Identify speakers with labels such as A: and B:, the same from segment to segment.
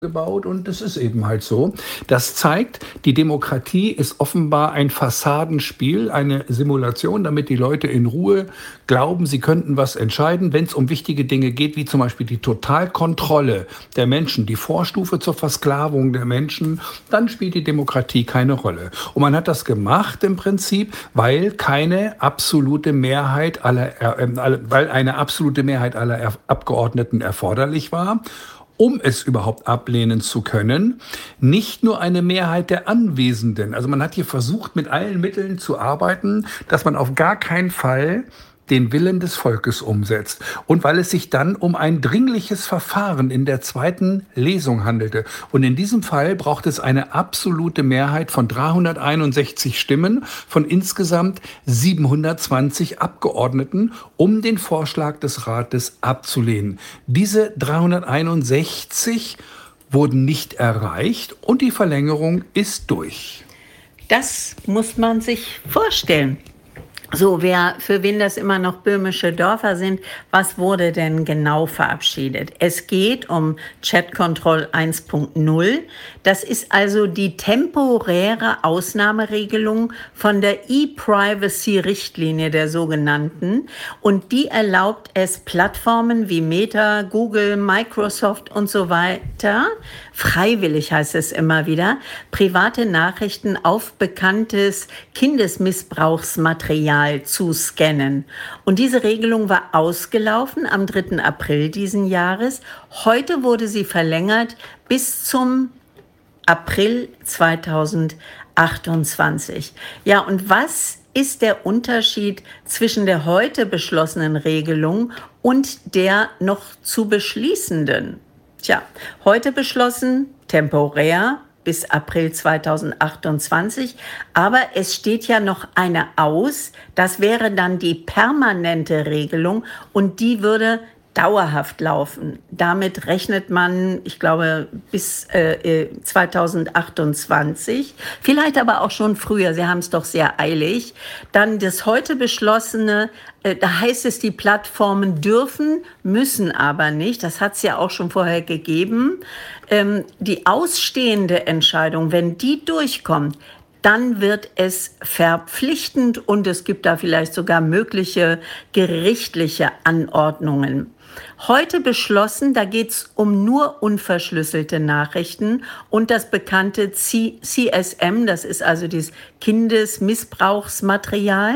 A: gebaut und das ist eben halt so. Das zeigt, die Demokratie ist offenbar ein Fassadenspiel, eine Simulation, damit die Leute in Ruhe glauben, sie könnten was entscheiden, wenn es um wichtige Dinge geht, wie zum Beispiel die Totalkontrolle der Menschen, die Vorstufe zur Versklavung der Menschen, dann spielt die Demokratie keine Rolle. Und man hat das gemacht im Prinzip, weil keine absolute Mehrheit weil eine absolute Mehrheit aller Abgeordneten erforderlich war, um es überhaupt ablehnen zu können, nicht nur eine Mehrheit der Anwesenden. Also man hat hier versucht, mit allen Mitteln zu arbeiten, dass man auf gar keinen Fall den Willen des Volkes umsetzt. Und weil es sich dann um ein dringliches Verfahren in der zweiten Lesung handelte. Und in diesem Fall braucht es eine absolute Mehrheit von 361 Stimmen von insgesamt 720 Abgeordneten, um den Vorschlag des Rates abzulehnen. Diese 361 wurden nicht erreicht und die Verlängerung ist durch.
B: Das muss man sich vorstellen. So, für wen das immer noch böhmische Dörfer sind, was wurde denn genau verabschiedet? Es geht um Chat Control 1.0. Das ist also die temporäre Ausnahmeregelung von der E-Privacy-Richtlinie der sogenannten. Und die erlaubt es Plattformen wie Meta, Google, Microsoft und so weiter, freiwillig heißt es immer wieder, private Nachrichten auf bekanntes Kindesmissbrauchsmaterial zu scannen. Und diese Regelung war ausgelaufen am 3. April diesen Jahres. Heute wurde sie verlängert bis zum April 2028. Ja, und was ist der Unterschied zwischen der heute beschlossenen Regelung und der noch zu beschließenden? Tja, heute beschlossen, temporär bis April 2028, aber es steht ja noch eine aus, das wäre dann die permanente Regelung und die würde dauerhaft laufen. Damit rechnet man, ich glaube, bis 2028, vielleicht aber auch schon früher, Sie haben es doch sehr eilig. Dann das heute beschlossene, da heißt es, die Plattformen dürfen, müssen aber nicht, das hat es ja auch schon vorher gegeben. Die ausstehende Entscheidung, wenn die durchkommt, dann wird es verpflichtend und es gibt da vielleicht sogar mögliche gerichtliche Anordnungen. Heute beschlossen, da geht es um nur unverschlüsselte Nachrichten und das bekannte CSM, das ist also dieses Kindesmissbrauchsmaterial.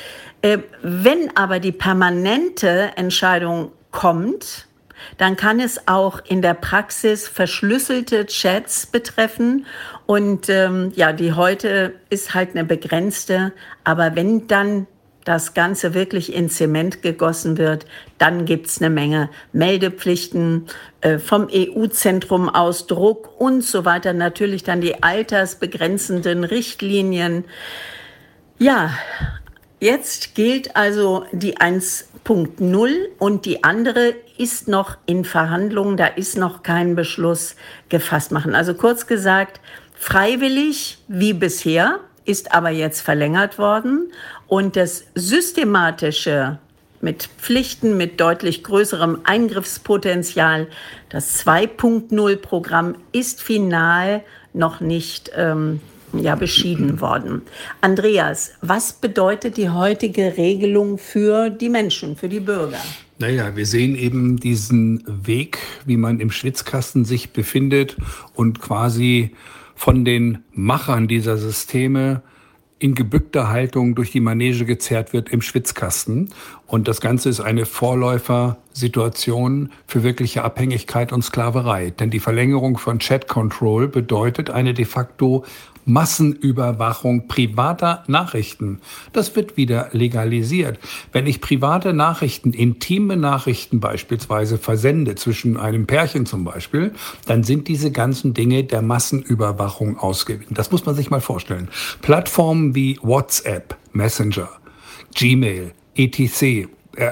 B: Wenn aber die permanente Entscheidung kommt, dann kann es auch in der Praxis verschlüsselte Chats betreffen. Und die heute ist halt eine begrenzte. Aber wenn dann das Ganze wirklich in Zement gegossen wird, dann gibt's eine Menge Meldepflichten vom EU-Zentrum aus, Druck und so weiter. Natürlich dann die altersbegrenzenden Richtlinien. Ja, jetzt gilt also die 1.0 und die andere ist noch in Verhandlungen, da ist noch kein Beschluss gefasst machen. Also kurz gesagt, freiwillig wie bisher, ist aber jetzt verlängert worden und das systematische mit Pflichten, mit deutlich größerem Eingriffspotenzial, das 2.0-Programm ist final noch nicht beschieden worden. Andreas, was bedeutet die heutige Regelung für die Menschen, für die Bürger?
A: Naja, wir sehen eben diesen Weg, wie man im Schwitzkasten sich befindet und quasi von den Machern dieser Systeme in gebückter Haltung durch die Manege gezerrt wird im Schwitzkasten. Und das Ganze ist eine Vorläufersituation für wirkliche Abhängigkeit und Sklaverei. Denn die Verlängerung von Chat Control bedeutet eine de facto Massenüberwachung privater Nachrichten. Das wird wieder legalisiert. Wenn ich private Nachrichten, intime Nachrichten beispielsweise versende, zwischen einem Pärchen zum Beispiel, dann sind diese ganzen Dinge der Massenüberwachung ausgewiesen. Das muss man sich mal vorstellen. Plattformen wie WhatsApp, Messenger, Gmail, etc.,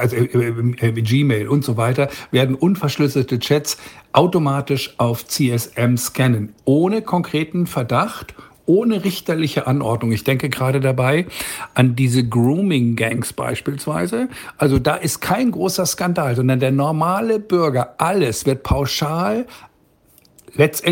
A: Gmail und so weiter, werden unverschlüsselte Chats automatisch auf CSM scannen, ohne konkreten Verdacht, ohne richterliche Anordnung. Ich denke gerade dabei an diese Grooming-Gangs beispielsweise. Also da ist kein großer Skandal, sondern der normale Bürger, alles wird pauschal letztendlich